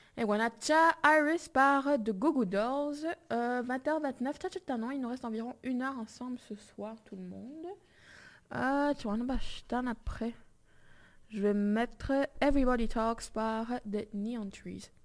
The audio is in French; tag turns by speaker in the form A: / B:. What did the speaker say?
A: Et voilà, Tcha Iris par The Goo Goo Dolls. 20h29, tcha tcha tcha, non, il nous reste environ 1 heure ensemble ce soir, tout le monde. Tu vois, après. Je vais mettre Everybody Talks par The Neon Trees.